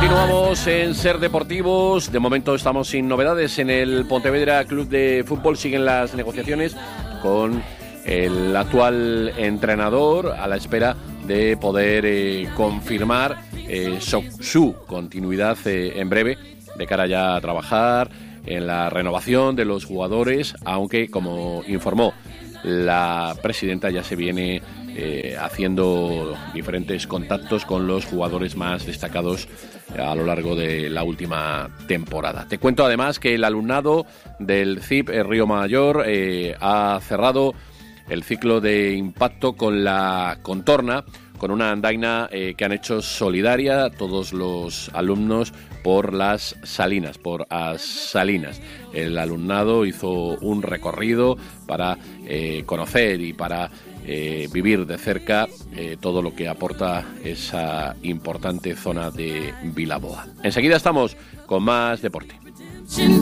Continuamos en Ser Deportivos. De momento estamos sin novedades en el Pontevedra Club de Fútbol. Siguen las negociaciones con el actual entrenador a la espera de poder confirmar su continuidad en breve, de cara ya a trabajar en la renovación de los jugadores, aunque, como informó la presidenta, ya se viene haciendo diferentes contactos con los jugadores más destacados a lo largo de la última temporada. Te cuento además que el alumnado del CIP Río Mayor ha cerrado el ciclo de impacto con la contorna, con una andaina que han hecho solidaria todos los alumnos por las salinas, por As Salinas. El alumnado hizo un recorrido para conocer y para vivir de cerca todo lo que aporta esa importante zona de Vilaboa. Enseguida estamos con más deporte.